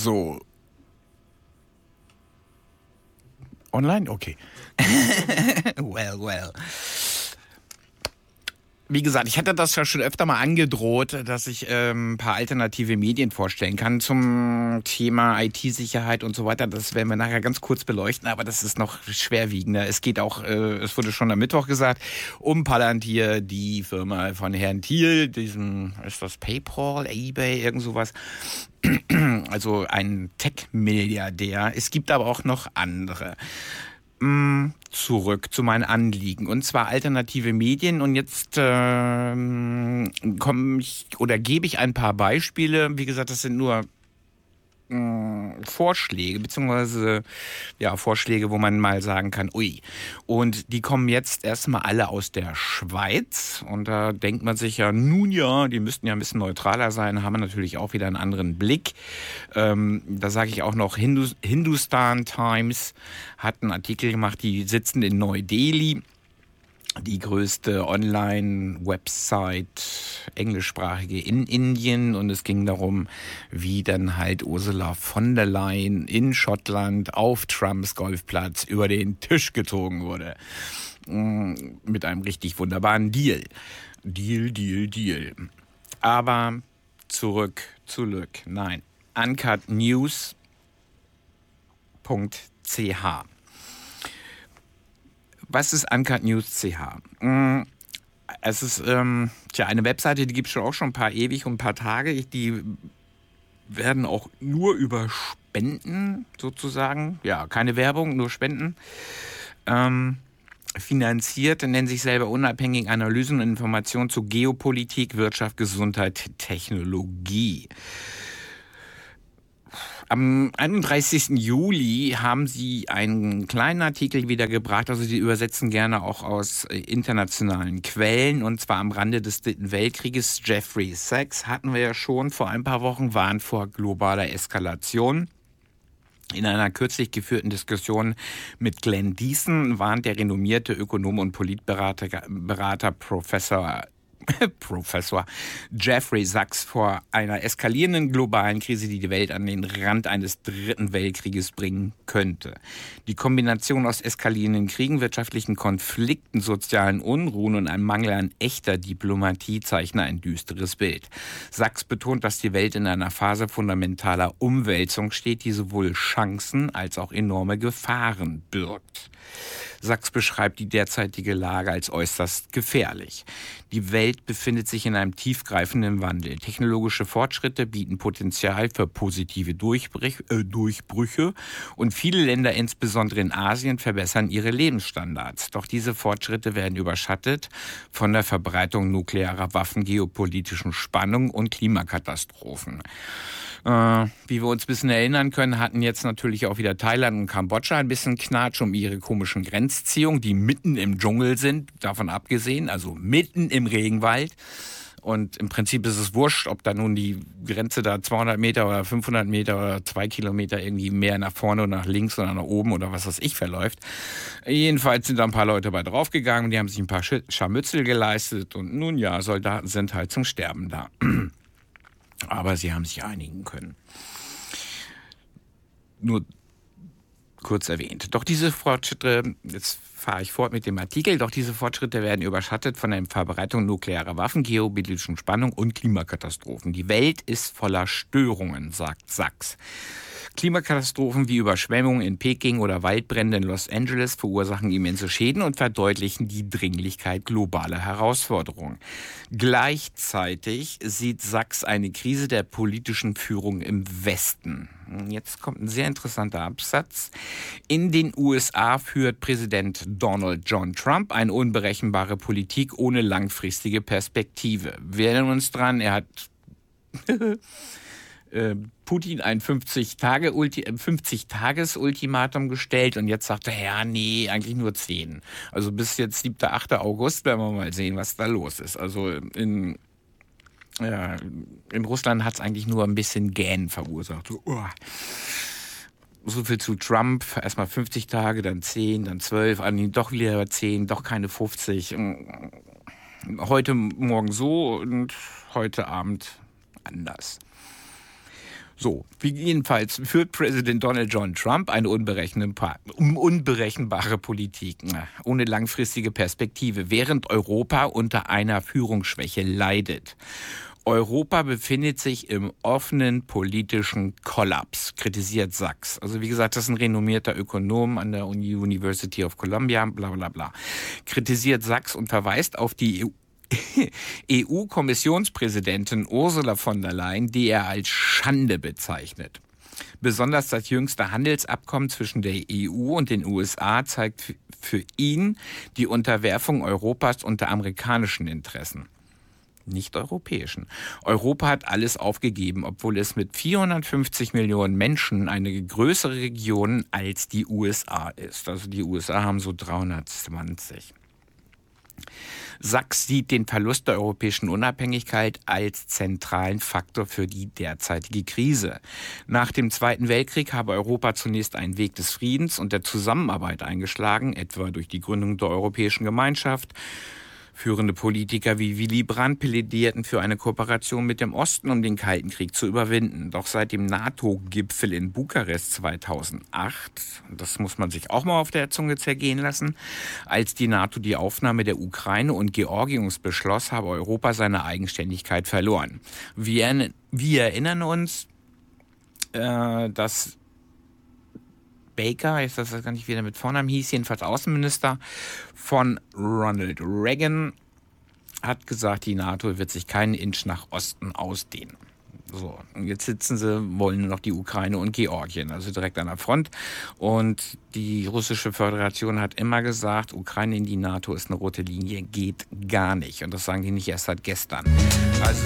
So. Online? Okay. Well. Wie gesagt, ich hatte das ja schon öfter mal angedroht, dass ich ein paar alternative Medien vorstellen kann zum Thema IT-Sicherheit und so weiter. Das werden wir nachher ganz kurz beleuchten, aber das ist noch schwerwiegender. Es geht auch, es wurde schon am Mittwoch gesagt, um Palantir, die Firma von Herrn Thiel, ist das PayPal, eBay, irgend sowas. Also ein Tech-Milliardär. Es gibt aber auch noch andere. Zurück zu meinen Anliegen, und zwar alternative Medien, und jetzt gebe ich ein paar Beispiele. Wie gesagt, das sind nur Vorschläge, beziehungsweise Vorschläge, wo man mal sagen kann, ui. Und die kommen jetzt erstmal alle aus der Schweiz, und da denkt man sich ja, nun ja, die müssten ja ein bisschen neutraler sein, haben wir natürlich auch wieder einen anderen Blick. Da sage ich auch noch, Hindustan Times hat einen Artikel gemacht, die sitzen in Neu-Delhi. Die größte Online-Website, englischsprachige in Indien, und es ging darum, wie dann halt Ursula von der Leyen in Schottland auf Trumps Golfplatz über den Tisch gezogen wurde. Mit einem richtig wunderbaren Deal. Deal. Aber zurück. Nein. uncutnews.ch. Was ist uncutnews.ch? Es ist eine Webseite, die gibt es auch schon ein paar Tage. Die werden auch nur über Spenden sozusagen, keine Werbung, nur Spenden, finanziert, nennen sich selber unabhängig Analysen und Informationen zu Geopolitik, Wirtschaft, Gesundheit, Technologie. Am 31. Juli haben sie einen kleinen Artikel wiedergebracht, also sie übersetzen gerne auch aus internationalen Quellen, und zwar am Rande des Dritten Weltkrieges. Jeffrey Sachs hatten wir ja schon vor ein paar Wochen, warnt vor globaler Eskalation. In einer kürzlich geführten Diskussion mit Glenn Deason warnt der renommierte Ökonom und Politberater Professor Jeffrey Sachs vor einer eskalierenden globalen Krise, die die Welt an den Rand eines dritten Weltkrieges bringen könnte. Die Kombination aus eskalierenden Kriegen, wirtschaftlichen Konflikten, sozialen Unruhen und einem Mangel an echter Diplomatie zeichne ein düsteres Bild. Sachs betont, dass die Welt in einer Phase fundamentaler Umwälzung steht, die sowohl Chancen als auch enorme Gefahren birgt. Sachs beschreibt die derzeitige Lage als äußerst gefährlich. Die Welt befindet sich in einem tiefgreifenden Wandel. Technologische Fortschritte bieten Potenzial für positive Durchbrüche, und viele Länder, insbesondere in Asien, verbessern ihre Lebensstandards. Doch diese Fortschritte werden überschattet von der Verbreitung nuklearer Waffen, geopolitischen Spannungen und Klimakatastrophen. Wie wir uns ein bisschen erinnern können, hatten jetzt natürlich auch wieder Thailand und Kambodscha ein bisschen Knatsch um ihre komischen Grenzziehungen, die mitten im Dschungel sind, davon abgesehen, also mitten im Regenwald. Und im Prinzip ist es wurscht, ob da nun die Grenze da 200 Meter oder 500 Meter oder 2 Kilometer irgendwie mehr nach vorne oder nach links oder nach oben oder was weiß ich verläuft. Jedenfalls sind da ein paar Leute bei draufgegangen, die haben sich ein paar Scharmützel geleistet, und nun ja, Soldaten sind halt zum Sterben da. Aber sie haben sich einigen können. Nur kurz erwähnt. Doch diese Fortschritte, jetzt fahre ich fort mit dem Artikel, doch diese Fortschritte werden überschattet von der Verbreitung nuklearer Waffen, geopolitischen Spannung und Klimakatastrophen. Die Welt ist voller Störungen, sagt Sachs. Klimakatastrophen wie Überschwemmungen in Peking oder Waldbrände in Los Angeles verursachen immense Schäden und verdeutlichen die Dringlichkeit globaler Herausforderungen. Gleichzeitig sieht Sachs eine Krise der politischen Führung im Westen. Jetzt kommt ein sehr interessanter Absatz. In den USA führt Präsident Donald John Trump eine unberechenbare Politik ohne langfristige Perspektive. Wir erinnern uns dran, er hat Putin ein 50-Tages-Ultimatum gestellt, und jetzt sagt er, ja, nee, eigentlich nur 10. Also bis jetzt 7., 8. August werden wir mal sehen, was da los ist. Also in Russland hat es eigentlich nur ein bisschen Gähnen verursacht. So viel zu Trump. Erstmal 50 Tage, dann 10, dann 12, doch wieder 10, doch keine 50. Heute Morgen so und heute Abend anders. So, jedenfalls führt Präsident Donald John Trump eine unberechenbare Politik, ohne langfristige Perspektive, während Europa unter einer Führungsschwäche leidet. Europa befindet sich im offenen politischen Kollaps, kritisiert Sachs. Also wie gesagt, das ist ein renommierter Ökonom an der University of Columbia, bla bla bla. Kritisiert Sachs und verweist auf die EU-Kommissionspräsidentin Ursula von der Leyen, die er als Schande bezeichnet. Besonders das jüngste Handelsabkommen zwischen der EU und den USA zeigt für ihn die Unterwerfung Europas unter amerikanischen Interessen. Nicht europäischen. Europa hat alles aufgegeben, obwohl es mit 450 Millionen Menschen eine größere Region als die USA ist. Also die USA haben so 320. Sachs sieht den Verlust der europäischen Unabhängigkeit als zentralen Faktor für die derzeitige Krise. Nach dem Zweiten Weltkrieg habe Europa zunächst einen Weg des Friedens und der Zusammenarbeit eingeschlagen, etwa durch die Gründung der Europäischen Gemeinschaft. Führende Politiker wie Willy Brandt plädierten für eine Kooperation mit dem Osten, um den Kalten Krieg zu überwinden. Doch seit dem NATO-Gipfel in Bukarest 2008, das muss man sich auch mal auf der Zunge zergehen lassen, als die NATO die Aufnahme der Ukraine und Georgiens beschloss, habe Europa seine Eigenständigkeit verloren. Wir erinnern uns, dass Baker, ich weiß gar nicht, wie der mit Vornamen hieß, jedenfalls Außenminister von Ronald Reagan, hat gesagt, die NATO wird sich keinen Inch nach Osten ausdehnen. So, und jetzt wollen nur noch die Ukraine und Georgien, also direkt an der Front. Und die russische Föderation hat immer gesagt, Ukraine in die NATO ist eine rote Linie, geht gar nicht. Und das sagen die nicht erst seit gestern. Also